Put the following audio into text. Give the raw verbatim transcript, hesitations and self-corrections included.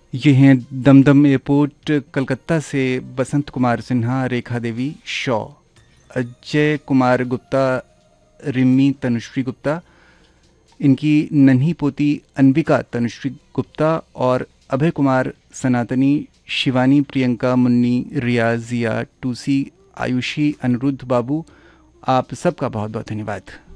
ये हैं दमदम एयरपोर्ट कलकत्ता से बसंत कुमार सिन्हा, रेखा देवी शॉ, अजय कुमार गुप्ता, रिमी तनुश्री गुप्ता, इनकी नन्ही पोती अनविका तनुश्री गुप्ता और अभय कुमार, सनातनी, शिवानी, प्रियंका, मुन्नी, रिया, जिया, टूसी, आयुषी, अनिरुद्ध बाबू, आप सबका बहुत बहुत धन्यवाद।